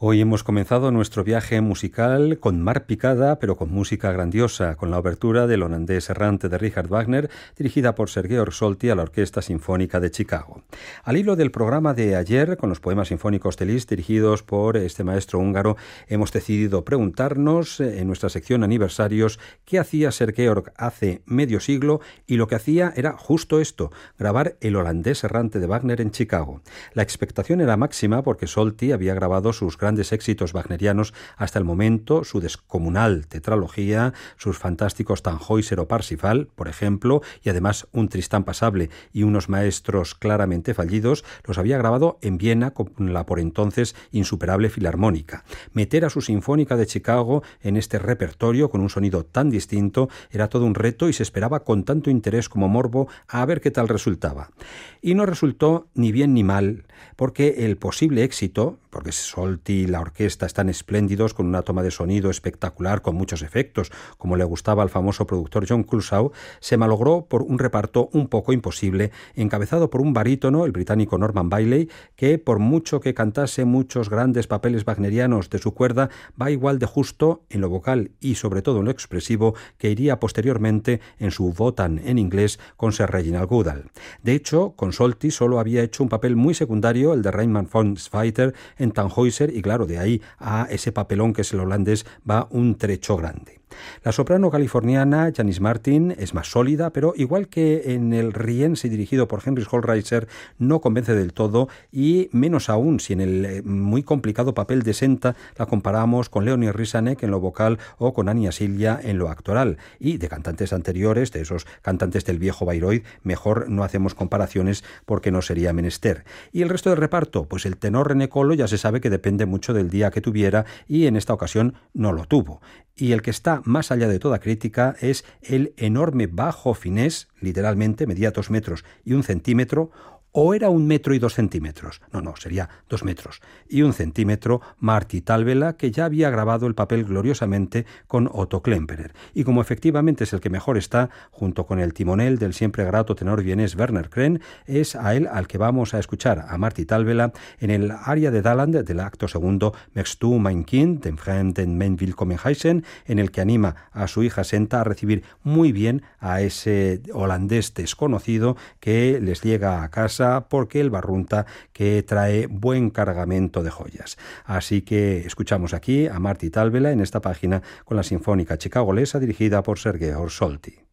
Hoy hemos comenzado nuestro viaje musical con mar picada, pero con música grandiosa, con la obertura del holandés errante de Richard Wagner, dirigida por Sergei Orsolti a la Orquesta Sinfónica de Chicago. Al hilo del programa de ayer, con los poemas sinfónicos de Liszt, dirigidos por este maestro húngaro, hemos decidido preguntarnos, en nuestra sección Aniversarios, qué hacía Sergei Org hace medio siglo, y lo que hacía era justo esto, grabar el holandés errante de Wagner en Chicago. La expectación era máxima porque Solti había grabado sus grandes éxitos wagnerianos hasta el momento, su descomunal tetralogía, sus fantásticos Tannhäuser o Parsifal, por ejemplo, y además un Tristán pasable y unos maestros claramente fallidos, los había grabado en Viena con la por entonces insuperable Filarmónica. Meter a su Sinfónica de Chicago en este repertorio con un sonido tan distinto era todo un reto y se esperaba con tanto interés como morbo a ver qué tal resultaba. Y no resultó ni bien ni mal, porque el posible éxito, porque Solti y la orquesta están espléndidos, con una toma de sonido espectacular, con muchos efectos, como le gustaba al famoso productor John Kulshaw, se malogró por un reparto un poco imposible, encabezado por un barítono, el británico Norman Bailey, que por mucho que cantase muchos grandes papeles wagnerianos de su cuerda, va igual de justo en lo vocal y sobre todo en lo expresivo que iría posteriormente en su Wotan en inglés con Sir Reginald Goodall. De hecho, con Solti solo había hecho un papel muy secundario, el de Raymond von Zweiter en Tannhäuser, y claro, de ahí a ese papelón que es el holandés va un trecho grande. La soprano californiana Janice Martin es más sólida, pero igual que en el Rienzi dirigido por Heinrich Hohlreiser, no convence del todo, y menos aún si en el muy complicado papel de Senta la comparamos con Leonie Risanek en lo vocal o con Anja Silja en lo actoral. Y de cantantes anteriores, de esos cantantes del viejo Bayreuth, mejor no hacemos comparaciones porque no sería menester. Y el resto del reparto, pues el tenor René Collo ya se sabe que depende mucho del día que tuviera, y en esta ocasión no lo tuvo. Y el que está más allá de toda crítica es el enorme bajo finés, literalmente medía 2 metros y 1 centímetro, o era 1 metro y 2 centímetros, no, sería 2 metros y 1 centímetro, Martti Talvela, que ya había grabado el papel gloriosamente con Otto Klemperer. Y como efectivamente es el que mejor está, junto con el timonel del siempre grato tenor vienés Werner Kren, es a él al que vamos a escuchar, a Martti Talvela, en el aria de Daland del acto segundo Möchtest du mein Kind, den Fremden mein Willkommen heißen, en el que anima a su hija Senta a recibir muy bien a ese holandés desconocido que les llega a casa porque el barrunta que trae buen cargamento de joyas. Así que escuchamos aquí a Martti Talvela en esta página con la Sinfónica Chicagolesa dirigida por Sergei Orsolti.